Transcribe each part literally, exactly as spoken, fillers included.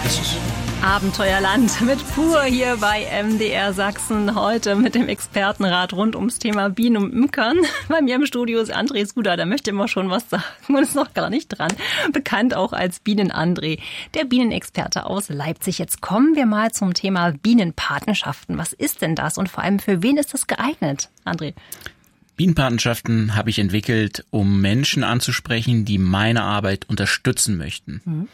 Abenteuerland mit Pur hier bei M D R Sachsen. Heute mit dem Expertenrat rund ums Thema Bienen und Imkern. Bei mir im Studio ist André Skuda, der möchte immer schon was sagen und ist noch gar nicht dran. Bekannt auch als Bienen-André, der Bienenexperte aus Leipzig. Jetzt kommen wir mal zum Thema Bienenpatenschaften. Was ist denn das und vor allem für wen ist das geeignet, André? Bienenpatenschaften habe ich entwickelt, um Menschen anzusprechen, die meine Arbeit unterstützen möchten. Mhm.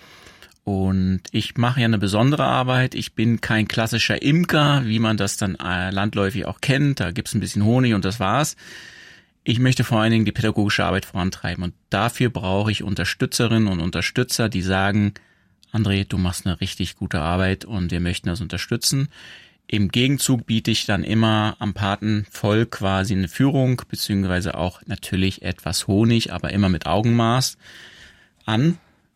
Und ich mache ja eine besondere Arbeit. Ich bin kein klassischer Imker, wie man das dann landläufig auch kennt. Da gibt's ein bisschen Honig und das war's. Ich möchte vor allen Dingen die pädagogische Arbeit vorantreiben. Und dafür brauche ich Unterstützerinnen und Unterstützer, die sagen, André, du machst eine richtig gute Arbeit und wir möchten das unterstützen. Im Gegenzug biete ich dann immer am Patenvolk quasi eine Führung, beziehungsweise auch natürlich etwas Honig, aber immer mit Augenmaß an.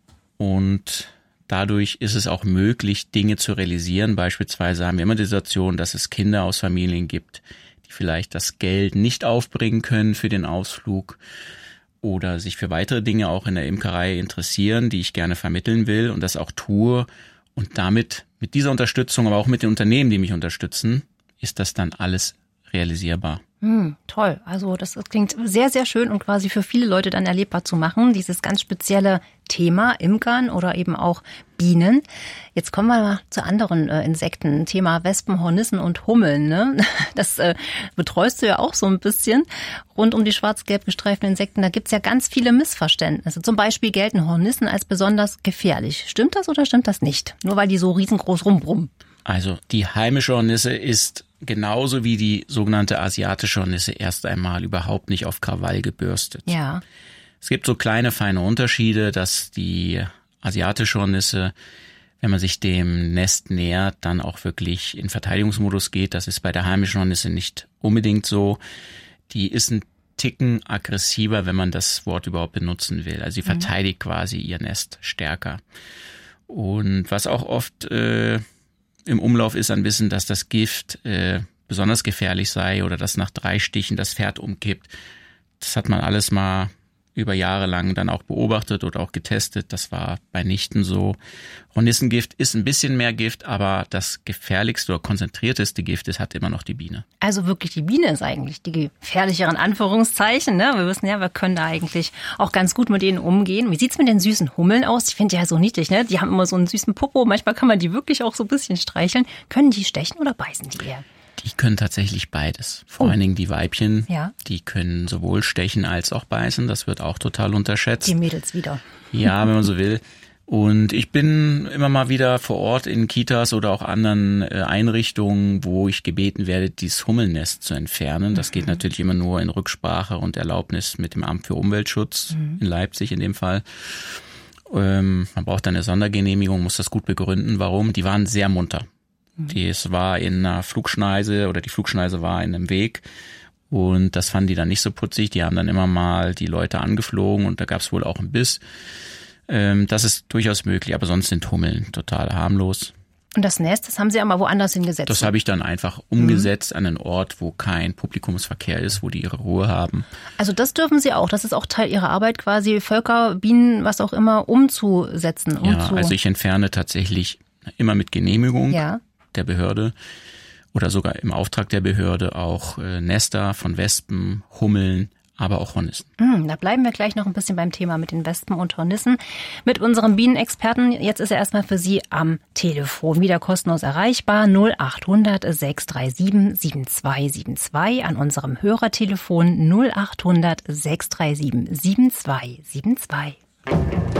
Und dadurch ist es auch möglich, Dinge zu realisieren. Beispielsweise haben wir immer die Situation, dass es Kinder aus Familien gibt, die vielleicht das Geld nicht aufbringen können für den Ausflug oder sich für weitere Dinge auch in der Imkerei interessieren, die ich gerne vermitteln will und das auch tue. Und damit, mit dieser Unterstützung, aber auch mit den Unternehmen, die mich unterstützen, ist das dann alles realisierbar. Hm, toll. Also das klingt sehr, sehr schön und quasi für viele Leute dann erlebbar zu machen, dieses ganz spezielle Thema Imkern oder eben auch Bienen. Jetzt kommen wir mal zu anderen äh, Insekten, Thema Wespen, Hornissen und Hummeln. Ne? Das äh, betreust du ja auch so ein bisschen rund um die schwarz-gelb gestreiften Insekten. Da gibt's ja ganz viele Missverständnisse. Zum Beispiel gelten Hornissen als besonders gefährlich. Stimmt das oder stimmt das nicht? Nur weil die so riesengroß rumbrummen. Also die heimische Hornisse ist genauso wie die sogenannte asiatische Hornisse erst einmal überhaupt nicht auf Krawall gebürstet. Ja. Es gibt so kleine, feine Unterschiede, dass die asiatische Hornisse, wenn man sich dem Nest nähert, dann auch wirklich in Verteidigungsmodus geht. Das ist bei der heimischen Hornisse nicht unbedingt so. Die ist ein Ticken aggressiver, wenn man das Wort überhaupt benutzen will. Also sie mhm. verteidigt quasi ihr Nest stärker. Und was auch oft äh, im Umlauf ist ein Wissen, dass das Gift äh, besonders gefährlich sei oder dass nach drei Stichen das Pferd umkippt. Das hat man alles mal über Jahre lang dann auch beobachtet oder auch getestet. Das war bei nichten so. Hornissengift ist ein bisschen mehr Gift, aber das gefährlichste oder konzentrierteste Gift ist, hat immer noch die Biene. Also wirklich die Biene ist eigentlich die gefährlichere in Anführungszeichen. Ne? Wir wissen ja, wir können da eigentlich auch ganz gut mit denen umgehen. Wie sieht's mit den süßen Hummeln aus? Ich finde die ja so niedlich. Ne? Die haben immer so einen süßen Popo. Manchmal kann man die wirklich auch so ein bisschen streicheln. Können die stechen oder beißen die eher? Die können tatsächlich beides. Vor oh. allen Dingen die Weibchen, ja. die können sowohl stechen als auch beißen. Das wird auch total unterschätzt. Die Mädels wieder. Ja, wenn man so will. Und ich bin immer mal wieder vor Ort in Kitas oder auch anderen Einrichtungen, wo ich gebeten werde, dieses Hummelnest zu entfernen. Das mhm. geht natürlich immer nur in Rücksprache und Erlaubnis mit dem Amt für Umweltschutz mhm. in Leipzig in dem Fall. Ähm, man braucht eine Sondergenehmigung, muss das gut begründen. Warum? Die waren sehr munter. Die, es war in einer Flugschneise oder die Flugschneise war in einem Weg und das fanden die dann nicht so putzig. Die haben dann immer mal die Leute angeflogen und da gab es wohl auch einen Biss. Ähm, das ist durchaus möglich, aber sonst sind Hummeln total harmlos. Und das Nest, das haben Sie aber woanders hingesetzt? Das habe ich dann einfach umgesetzt mhm. an einen Ort, wo kein Publikumsverkehr ist, wo die ihre Ruhe haben. Also das dürfen Sie auch, das ist auch Teil Ihrer Arbeit quasi, Völker, Bienen, was auch immer, umzusetzen. Um ja, also ich entferne tatsächlich immer mit Genehmigung. Ja. Der Behörde oder sogar im Auftrag der Behörde auch äh, Nester von Wespen, Hummeln, aber auch Hornissen. Mm, da bleiben wir gleich noch ein bisschen beim Thema mit den Wespen und Hornissen. Mit unserem Bienenexperten, jetzt ist er erstmal für Sie am Telefon, wieder kostenlos erreichbar, null acht hundert sechs drei sieben sieben zwei sieben zwei, an unserem Hörertelefon null acht hundert sechs drei sieben sieben zwei sieben zwei.